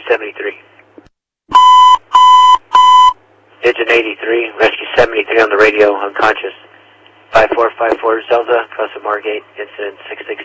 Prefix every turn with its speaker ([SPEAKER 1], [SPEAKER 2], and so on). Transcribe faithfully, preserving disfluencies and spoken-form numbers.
[SPEAKER 1] seventy-three. Engine eighty-three, Rescue seventy-three on the radio, unconscious. five four five four Zelda, cross the Margate, incident six six